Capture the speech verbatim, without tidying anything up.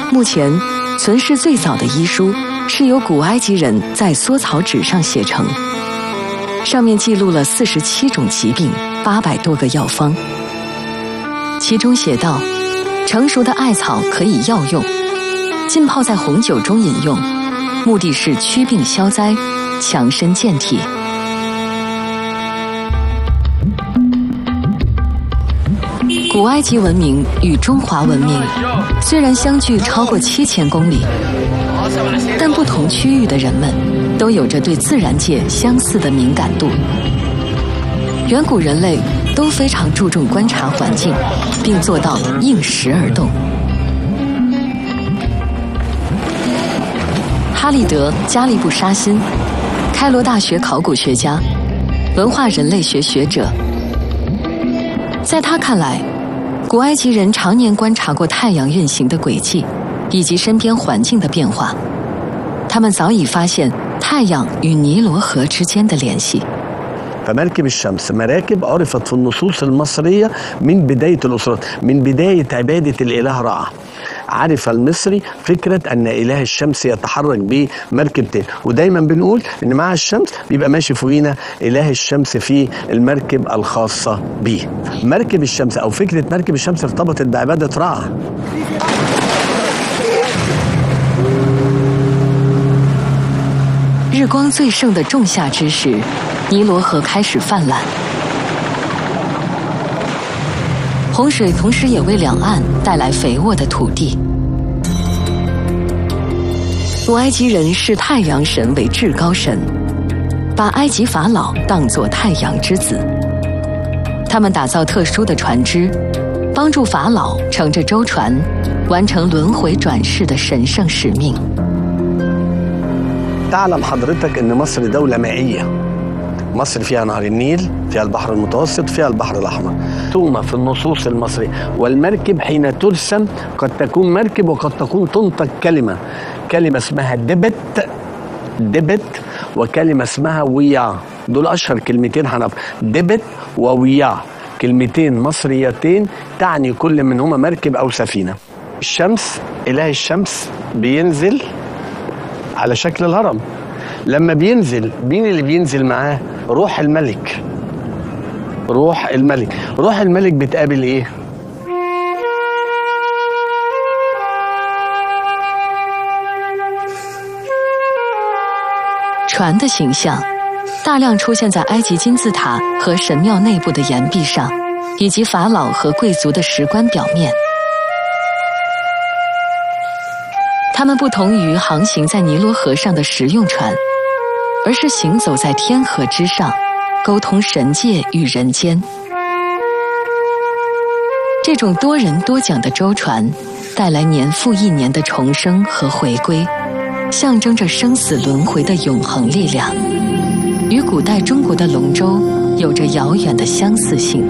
目前存世最早的医书是由古埃及人在缩草纸上写成，上面记录了四十七种疾病、八百多个药方。其中写道，成熟的艾草可以药用，浸泡在红酒中饮用，目的是驱病消灾、强身健体。古埃及文明与中华文明虽然相距超过七千公里，但不同区域的人们都有着对自然界相似的敏感度。远古人类都非常注重观察环境，并做到应时而动。哈利德·加利布沙辛，开罗大学考古学家、文化人类学学者，在他看来，古埃及人常年观察过太阳运行的轨迹，以及身边环境的变化。他们早已发现太阳与尼罗河之间的联系。 فمركب الشمس مراكب عرفت في النصوص المصرية من بداية الأسرة، من بداية عبادة الإله رع. عرف المصري فكرة أن إله الشمس يتحرك بمركبتين، ودايما بنقول إن مع الشمس بيبقى ماشي فوقينا إله الشمس في المركب الخاصة به. مركب الشمس أو فكرة مركب الشمس ارتبطت بعبادة رع. 日光最盛的仲夏之时，尼罗河开始泛滥，洪水同时也为两岸带来肥沃的土地。古埃及人视太阳神为至高神，把埃及法老当作太阳之子。他们打造特殊的船只，帮助法老乘着舟船完成轮回转世的神圣使命。 تعلم حضرتك ان مصر دولة مائية. مصر فيها نهر النيل، فيها البحر المتوسط، فيها البحر الأحمر. توما في النصوص المصرية، والمركب حين ترسم قد تكون مركب وقد تكون تنطق كلمة، كلمة اسمها دبت دبت وكلمة اسمها ويا. دول أشهر كلمتين هنعرف، دبت وويا، كلمتين مصريتين تعني كل منهما مركب أو سفينة. الشمس، إله الشمس بينزل على شكل الهرم. لما بينزل مين اللي بينزل معاه؟ روح الملك. روح الملك، روح الملك بتقابل ايه؟ 船的形象大量出现在埃及金字塔和神庙内部的岩壁上，以及法老和贵族的石棺表面。它们不同于航行在尼罗河上的食用船，而是行走在天河之上，沟通神界与人间。这种多人多桨的舟船，带来年复一年的重生和回归，象征着生死轮回的永恒力量，与古代中国的龙舟有着遥远的相似性。